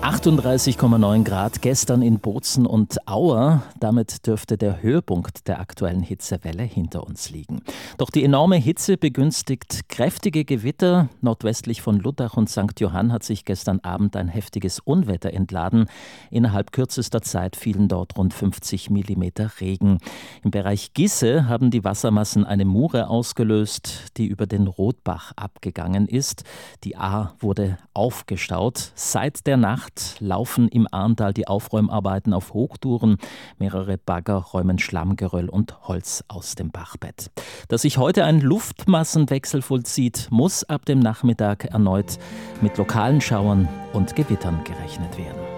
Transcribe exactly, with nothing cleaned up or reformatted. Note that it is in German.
achtunddreißig Komma neun Grad gestern in Bozen und Auer. Damit dürfte der Höhepunkt der aktuellen Hitzewelle hinter uns liegen. Doch die enorme Hitze begünstigt kräftige Gewitter. Nordwestlich von Luttach und Sankt Johann hat sich gestern Abend ein heftiges Unwetter entladen. Innerhalb kürzester Zeit fielen dort rund fünfzig Millimeter Regen. Im Bereich Gisse haben die Wassermassen eine Mure ausgelöst, die über den Rotbach abgegangen ist. Die Ahr wurde aufgestaut. Seit der Nacht laufen im Arntal die Aufräumarbeiten auf Hochtouren. Mehrere Bagger räumen Schlammgeröll und Holz aus dem Bachbett. Dass sich heute ein Luftmassenwechsel vollzieht, muss ab dem Nachmittag erneut mit lokalen Schauern und Gewittern gerechnet werden.